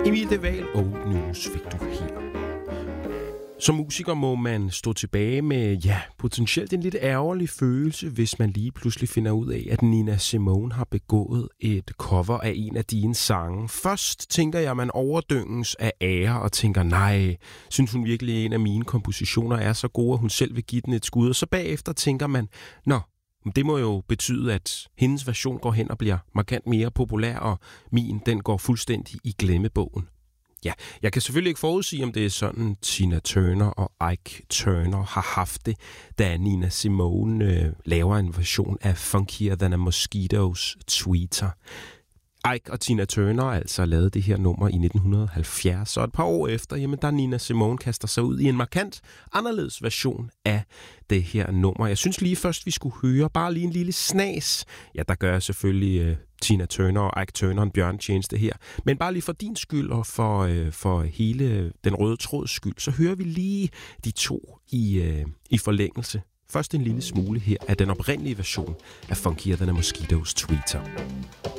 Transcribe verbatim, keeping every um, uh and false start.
Emil de Waal, Old News fik du her. Som musiker må man stå tilbage med, ja, potentielt en lidt ærgerlig følelse, hvis man lige pludselig finder ud af, at Nina Simone har begået et cover af en af dine sange. Først tænker jeg, at man overdynges af ære og tænker, nej, synes hun virkelig, at en af mine kompositioner er så god, at hun selv vil give den et skud. Og så bagefter tænker man, nå, det må jo betyde, at hendes version går hen og bliver markant mere populær, og min, den går fuldstændig i glemmebogen. Ja, jeg kan selvfølgelig ikke forudsige, om det er sådan, Tina Turner og Ike Turner har haft det, da Nina Simone øh, laver en version af Funkier Than a Mosquito's Tweeter. Ike og Tina Turner altså lavede det her nummer i nitten halvfjerds, og et par år efter, jamen der Nina Simone kaster sig ud i en markant anderledes version af det her nummer. Jeg synes lige først, vi skulle høre bare lige en lille snas. Ja, der gør jeg selvfølgelig øh, Tina Turner og Ike Turner en bjørntjeneste her. Men bare lige for din skyld og for, øh, for hele den røde tråds skyld, så hører vi lige de to i, øh, i forlængelse. Først en lille smule her af den oprindelige version af Funkier Than a Mosquito's Tweeter.